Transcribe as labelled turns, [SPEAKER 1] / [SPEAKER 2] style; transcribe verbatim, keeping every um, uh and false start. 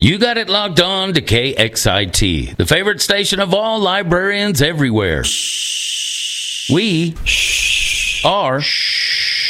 [SPEAKER 1] You got it locked on to K X I T, the favorite station of all librarians everywhere. We are